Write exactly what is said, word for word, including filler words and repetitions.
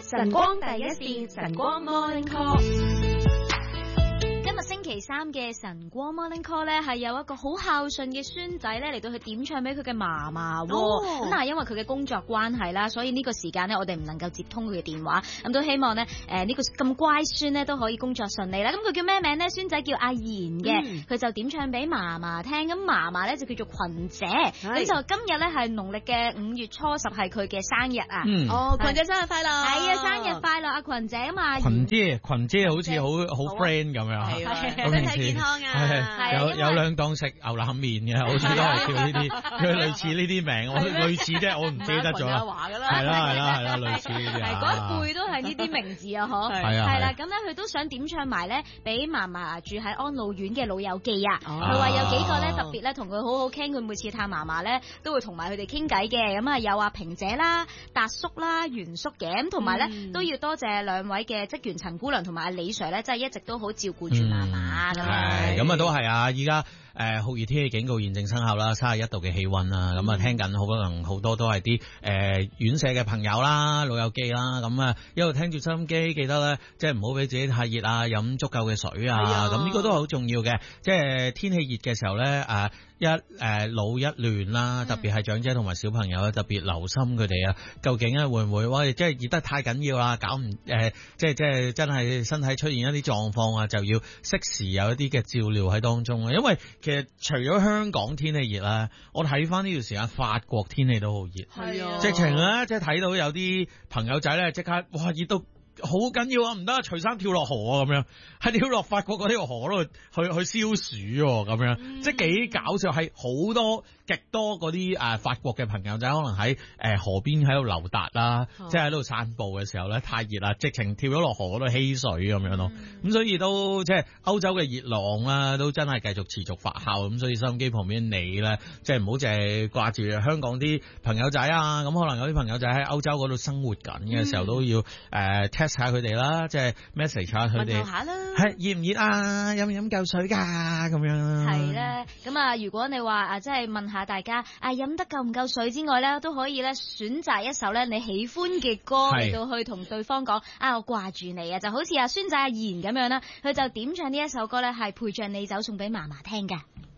晨光第一線，晨光 Morning Call。 今日星期三嘅晨光 Morning Call 咧，係有一個好孝順嘅孫仔咧嚟到去點唱俾佢嘅嫲嫲。咁但係因為佢嘅工作關係啦，所以呢個時間咧我哋唔能夠接通佢嘅電話。咁都希望咧誒呢個咁乖孫咧都可以工作順利啦。咁佢叫咩名咧？孫仔叫阿賢嘅，佢、嗯、就點唱俾嫲嫲聽。咁嫲嫲咧就叫做群姐。咁就今日咧係農曆嘅五月初十係佢嘅生日啊。 嗯、 哦，群姐生日快樂！ 係啊，生日快樂，阿群姐啊嘛。 群姐，群姐好似好好 friend 咁樣。 身體健康啊！ 有有兩檔食牛腩麵嘅，好似都係叫呢啲，佢類似呢啲名，我類似啫，我唔記得咗啦。係啦係啦係啦，類似呢啲。係嗰一輩都係呢啲名字啊，嗬。係啊。係啦，咁咧佢都想點唱埋咧，俾嫲嫲住喺安老院嘅老友記啊。佢話有幾個咧特別咧同佢好好傾，佢每次探嫲嫲咧都會同埋佢哋傾偈嘅。咁啊有阿平姐啦、達叔啦、袁叔嘅，咁同埋咧都要多謝兩位嘅職員陳姑娘同埋阿李 Sir 咧，真係一直都好照顧住嫲嫲。 係咁啊，都係啊！依家誒酷熱天氣警告現正生效啦，三十一度嘅氣溫啦，咁啊聽緊好可能好多都係啲誒院舍嘅朋友啦、老友記啦，咁啊一路聽住收音機，記得咧即係唔好俾自己太熱啊，飲足夠嘅水啊，咁呢個都係好重要嘅。即係天氣熱嘅時候咧，誒一誒老一亂啦，特別係長者同埋小朋友咧，特別留心佢哋啊，究竟咧會唔會哇，即係熱得太緊要啦，搞唔誒即係即係真係身體出現一啲狀況啊，就要適時有一啲嘅照料喺當中啊，因為其實除咗香港天氣熱啦，我睇翻呢段時間法國天氣都好熱，係啊，直情咧即係睇到有啲朋友仔咧即刻哇熱到好緊要啊，唔得，除衫跳落河啊咁樣，係跳落法國嗰條河度去去消暑咁樣，嗯、即係幾搞笑，係好多極多嗰啲誒法國嘅朋友仔可能喺誒、呃、河邊喺度溜達啦，哦、即係喺度散步嘅時候咧太熱啦，直情跳咗落河嗰度嬉水咁樣咯，咁、嗯、所以都即係歐洲嘅熱浪啦，都真係繼續持續發酵，咁所以收音機旁邊你咧，即係唔好淨係掛住香港啲朋友仔啊，咁可能有啲朋友仔喺歐洲嗰度生活緊嘅時候、嗯、都要誒、呃下佢哋啦，即係 message 下佢哋，係熱唔熱啊？飲唔飲夠水噶？咁樣係咧，咁啊，如果你話啊，即係問下大家啊，飲得夠唔夠水之外咧，都可以咧選擇一首咧你喜歡嘅歌嚟到去同對方講啊，我掛住你啊，就好似阿孫仔阿賢咁樣啦，佢就點唱呢一首歌咧，係陪着你走，送俾嫲嫲聽嘅。